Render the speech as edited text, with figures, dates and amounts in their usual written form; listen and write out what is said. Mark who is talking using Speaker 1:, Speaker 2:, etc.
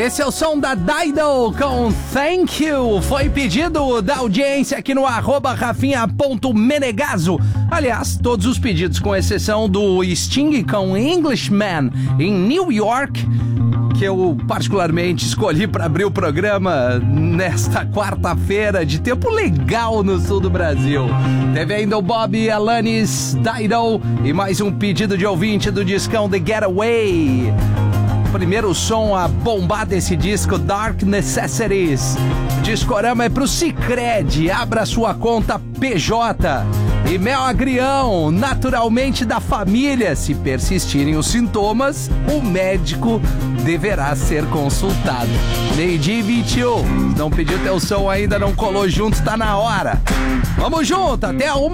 Speaker 1: Esse é o som da Dido com Thank You. Foi pedido da audiência aqui no @rafinha.menegaso. Aliás, todos os pedidos, com exceção do Sting com Englishman em New York, que eu particularmente escolhi para abrir o programa nesta quarta-feira de tempo legal no sul do Brasil. Teve ainda o Bob Alanis, Dido e mais um pedido de ouvinte do discão The Getaway. Primeiro som a bombar desse disco, Dark Necessities. Discorama é pro Sicredi, abra sua conta PJ. E Mel Agrião, naturalmente da família. Se persistirem os sintomas, o médico deverá ser consultado. Meio-dia e 21. Não pediu teu som ainda, não colou junto, tá na hora. Vamos junto, até a 1.